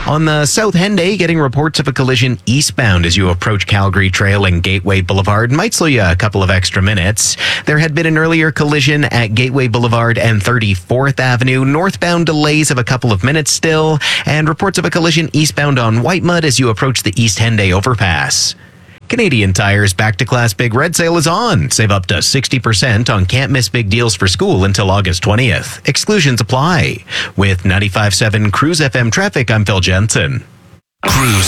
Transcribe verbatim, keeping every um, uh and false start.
On the South Henday, getting reports of a collision eastbound as you approach Calgary Trail and Gateway Boulevard might slow you a couple of extra minutes. There had been an earlier collision at Gateway Boulevard and thirty-fourth Avenue. Northbound delays of a couple of minutes still, and reports of a collision eastbound on Whitemud as you approach the East Henday overpass. Canadian Tire's Back to Class Big Red Sale is on. Save up to sixty percent on can't miss big deals for school until August twentieth. Exclusions apply. With ninety-five point seven Cruise F M traffic, I'm Phil Jensen. Cruise